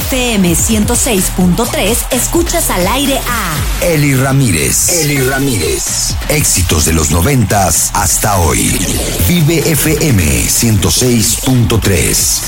FM 106.3 escuchas al aire a Eli Ramírez. Éxitos de los 90s hasta hoy. Vive FM 106.3.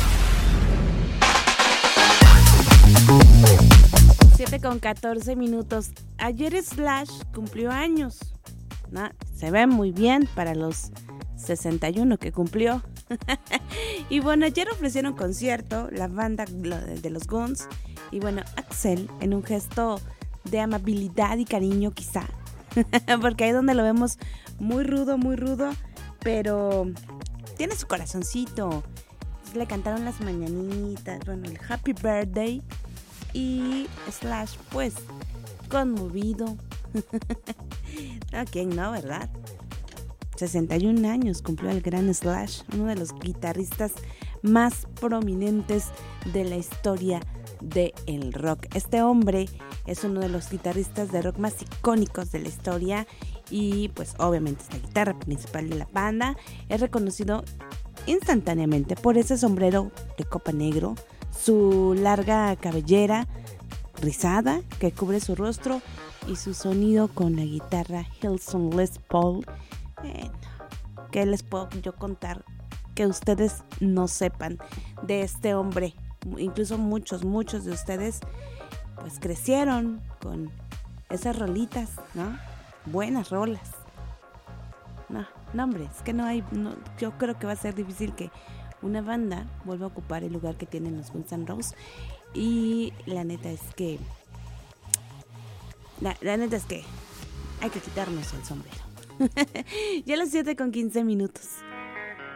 7:14. Ayer Slash cumplió años. Se ve muy bien para los 61 que cumplió. Y bueno, ayer ofrecieron concierto la banda de los Guns. Y bueno, Axel, en un gesto de amabilidad y cariño quizá, porque ahí es donde lo vemos muy rudo, pero tiene su corazoncito. Le cantaron las mañanitas, bueno, el Happy Birthday. Y Slash, pues, conmovido. ¿A quién no, verdad? 61 años cumplió el gran Slash, uno de los guitarristas más prominentes de la historia del rock. Este hombre es uno de los guitarristas de rock más icónicos de la historia y pues obviamente es la guitarra principal de la banda. Es reconocido instantáneamente por ese sombrero de copa negro, su larga cabellera rizada que cubre su rostro y su sonido con la guitarra Gibson Les Paul. ¿Qué les puedo yo contar que ustedes no sepan de este hombre? Incluso muchos de ustedes pues crecieron con esas rolitas, ¿no? Buenas rolas. No, hombre, es que yo creo que va a ser difícil que una banda vuelva a ocupar el lugar que tienen los Guns N' Roses. Y la neta es que hay que quitarnos el sombrero. Ya a las 7:15.